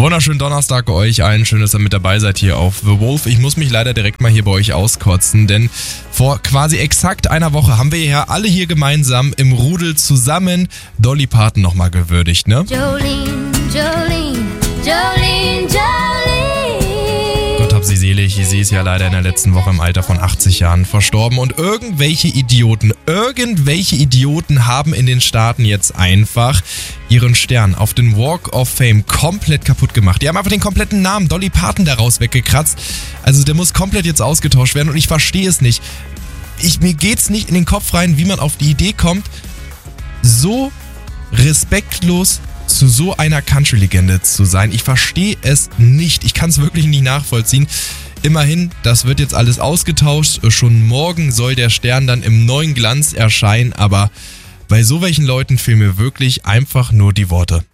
Wunderschönen Donnerstag euch allen. Schön, dass ihr mit dabei seid hier auf The Wolf. Ich muss mich leider direkt mal hier bei euch auskotzen, denn vor quasi exakt einer Woche haben wir ja alle hier gemeinsam im Rudel zusammen Dolly Parton nochmal gewürdigt, ne? Jolene, Jolene, Jolene, Jolene. Gott hab sie selig, sie ist ja leider in der letzten Woche im Alter von 80 Jahren verstorben und irgendwelche Idioten haben in den Staaten jetzt einfach ihren Stern auf den Walk of Fame komplett kaputt gemacht. Die haben einfach den kompletten Namen Dolly Parton daraus weggekratzt. Also der muss komplett jetzt ausgetauscht werden und ich verstehe es nicht. Mir geht's nicht in den Kopf rein, wie man auf die Idee kommt, so respektlos zu so einer Country-Legende zu sein. Ich verstehe es nicht. Ich kann es wirklich nicht nachvollziehen. Immerhin, das wird jetzt alles ausgetauscht. Schon morgen soll der Stern dann im neuen Glanz erscheinen, aber bei so welchen Leuten fehlen mir wirklich einfach nur die Worte.